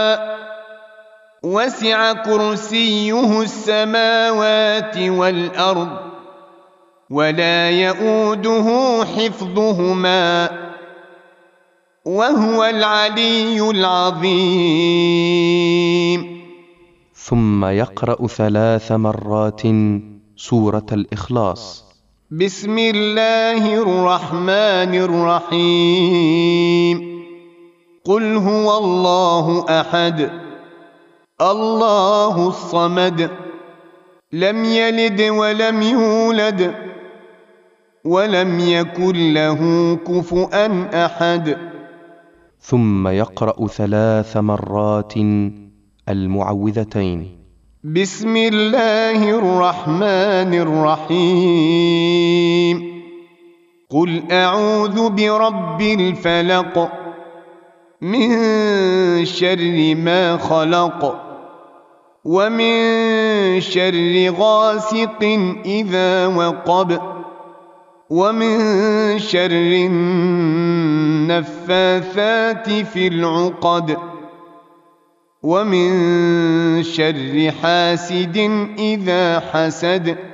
وسع كرسيه السماوات والأرض ولا يؤوده حفظهما وهو العلي العظيم. ثم يقرأ 3 مرات سورة الإخلاص. بسم الله الرحمن الرحيم. قل هو الله أحد الله الصمد لم يلد ولم يولد ولم يكن له كفؤا أحد. ثم يقرأ 3 مرات المعوذتين. بسم الله الرحمن الرحيم. قل أعوذ برب الفلق من شر ما خلق ومن شر غاسق إذا وقب ومن شر النفاثات في العقد ومن شر حاسد إذا حسد.